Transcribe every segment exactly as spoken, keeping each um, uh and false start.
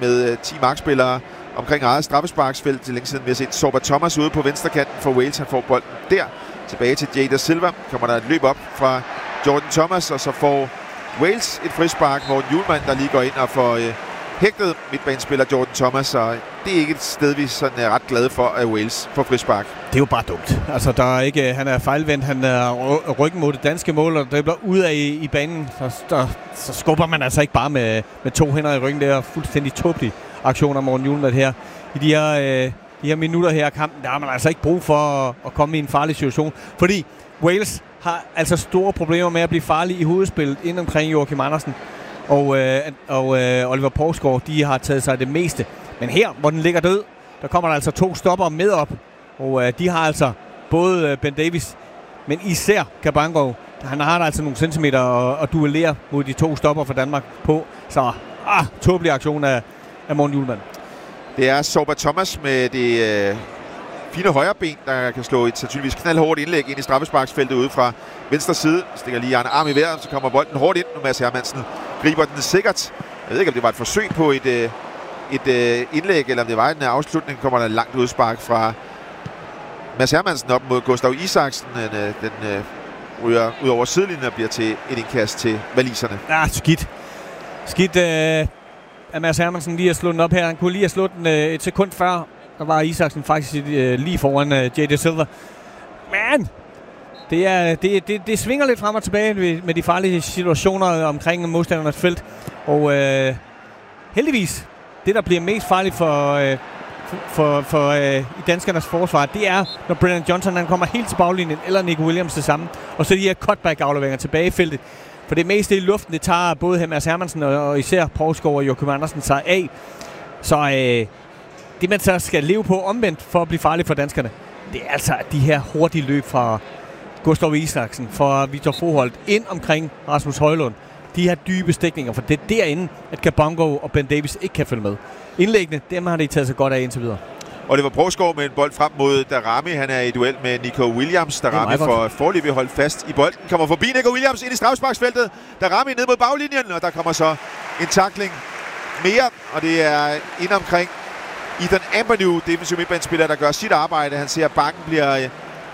med ti markspillere omkring eget straffesparksfelt. Til længe siden vi har set Sorba Thomas ude på venstrekanten for Wales. Han får bolden der. Tilbage til Jay Da Silva. Kommer der et løb op fra Jordan Thomas, og så får Wales et frispark. Morten Hjulmand, der lige går ind og får øh, hægtet midtbanespiller Jordan Thomas. Og det er ikke et sted, vi sådan er ret glade for, at Wales får frispark. Det er jo bare dumt. Altså, der er ikke, han er fejlvendt, han er ryggen mod det danske mål, og dribler ud af i, i banen. Så, der, så skubber man altså ikke bare med, med to hænder i ryggen. Det er fuldstændig tåbelig aktion af Morten Hjulmand her. I de her, øh, de her minutter her af kampen, der har man altså ikke brug for at, at komme i en farlig situation. Fordi Wales har altså store problemer med at blive farlige i hovedspillet inden omkring Joachim Andersen. Og, øh, og øh, Oliver Poulsgaard, de har taget sig det meste. Men her, hvor den ligger død, der kommer der altså to stopper med op. Og øh, de har altså både øh, Ben Davies, men især Cabango. Han har der altså nogle centimeter at, at duellere mod de to stopper for Danmark på. Så ah, tåbelig aktion af, af Morten Hjulmand. Det er Sorba Thomas med det øh, fine højre ben, der kan slå et sandsynligvis knaldhårdt indlæg ind i straffesparksfeltet ude fra venstre side. Stikker lige en arm i vejret, så kommer bolden hårdt ind. Nu Mads Hermansen griber den sikkert. Jeg ved ikke, om det var et forsøg på et, øh, et øh, indlæg, eller om det var en afslutning. Kommer der langt udspark fra Mads Hermansen op mod Gustav Isaksen. Den, øh, den øh, ryger ud over sidelinjen og bliver til et indkast til waliserne. Ja, skidt. Skidt øh, at Mads Hermansen lige har slået den op her. Han kunne lige have slået den øh, et sekund før. Der var Isaksen faktisk øh, lige foran øh, Jay Da Silva. Men det, er, det, det, det svinger lidt frem og tilbage med, med de farlige situationer omkring modstandernes felt. Og øh, heldigvis, det der bliver mest farligt for, øh, for, for øh, i danskernes forsvar, det er, når Brennan Johnson han kommer helt til baglinjen, eller Nico Williams det samme, og så de her cutback-afleveringer tilbage i feltet. For det meste i luften, det tager både Mads Hermansen og, og især Poulsgaard og Joachim Andersen sig af. Så øh, det man så skal leve på omvendt for at blive farlig for danskerne, det er altså de her hurtige løb fra Gustav Isaksen, fra Victor Froholt ind omkring Rasmus Højlund. De her dybe stikninger, for det er derinde, at Cabango og Ben Davies ikke kan følge med. Indlæggene, dem har de taget sig godt af indtil videre. Og det var Poulsgaard med en bold frem mod Daramy. Han er i duel med Nico Williams. Daramy får foreløbig holdt fast i bolden. Kommer forbi Nico Williams ind i straffesparksfeltet. Daramy ned mod baglinjen, og der kommer så en tackling mere. Og det er ind omkring Ethan Ampadu, defensiv midtbanespiller, der gør sit arbejde. Han ser, at bakken bliver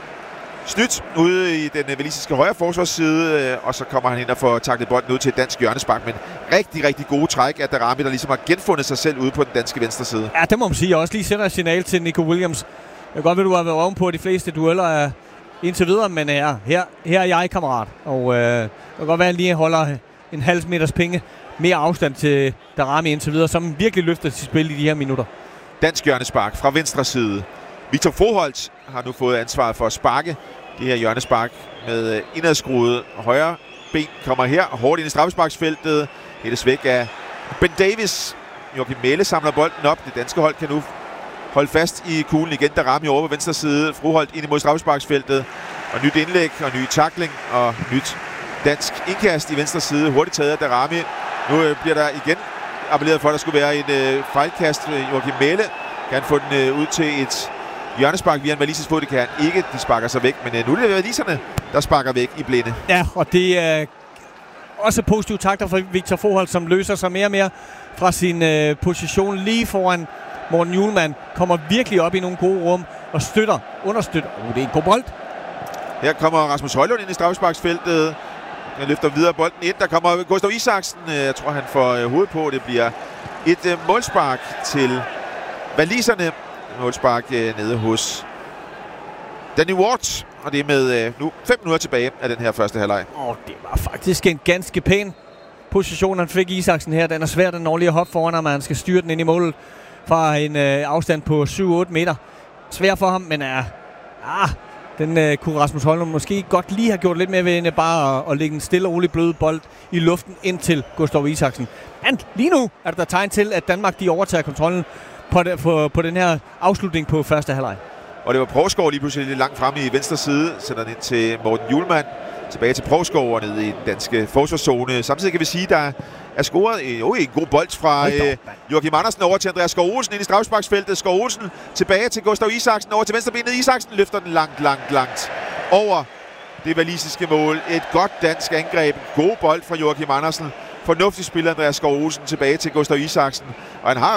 snydt ude i den walisiske højre forsvarsside, og så kommer han ind og får taklet bolden ud til et dansk hjørnespark. Men rigtig, rigtig gode træk af Daramy, der ligesom har genfundet sig selv ude på den danske venstre side. Ja, det må man sige. Jeg også lige sender et signal til Nico Williams. Jeg kan godt ved, du har været ovenpå de fleste dueller indtil videre, men her, her, her er jeg kammerat. Og øh, det kan godt være, at han lige holder en halv meters penge mere afstand til Daramy indtil videre, som virkelig løfter sit spil i de her minutter. Dansk hjørnespark fra venstre side. Victor Froholt har nu fået ansvaret for at sparke det her hjørnespark med indadskruet højre ben. Kommer her hårdt ind i straffesparksfeltet. Hættes væk af Ben Davies. Joachim Mæhle samler bolden op. Det danske hold kan nu holde fast i kuglen igen. Daramy over på venstre side. Froholt ind imod straffesparksfeltet. Og nyt indlæg og ny tackling og nyt dansk indkast i venstre side. Hurtigt taget af Daramy. Nu bliver der igen appelleret for, at der skulle være en øh, fejlkast. Joachim Mæhle kan få den øh, ud til et hjørnespark via en walisisk fod. Det kan han ikke. De sparker sig væk. Men øh, nu er det waliserne, der sparker væk i blinde. Ja, og det er også positive takter for Victor Froholt, som løser sig mere og mere fra sin øh, position lige foran Morten Hjulmand. Kommer virkelig op i nogle gode rum og støtter, understøtter. Oh, det er en god bold. Her kommer Rasmus Højlund ind i straffesparksfeltet. Han løfter videre bolden ind. Der kommer Gustav Isaksen. Jeg tror, han får hovedet på. Det bliver et uh, målspark til waliserne. Målspark uh, nede hos Danny Ward. Og det er med uh, nu fem minutter tilbage af den her første halvleg. Og det var faktisk en ganske pæn position, han fik Isaksen her. Den er svær, den når lige at hoppe foran ham, han skal styre den ind i målet fra en uh, afstand på syv otte meter. Svær for ham, men er... Uh, ah, Den øh, kunne Rasmus Højlund måske godt lige have gjort lidt mere ved end bare at, at lægge en stille og rolig blød bold i luften ind til Gustav Isaksen. Men lige nu er der tegn til, at Danmark de overtager kontrollen på, det, på, på den her afslutning på første halvleg. Og det var Poulsgaard lige pludselig lidt langt fremme i venstre side. Sender den ind til Morten Hjulmand. Tilbage til Poulsgaard og ned i den danske forsvarszone. Samtidig kan vi sige, at der er scoret en, en god bold fra øh, Joachim Andersen over til Andreas Skov Olsen ind i straffesparksfeltet. Skov Olsen tilbage til Gustav Isaksen over til venstrebenet. Isaksen løfter den langt, langt, langt over det walisiske mål. Et godt dansk angreb. God bold fra Joachim Andersen. Fornuftig spiller Andreas Skov Olsen tilbage til Gustav Isaksen. Og han har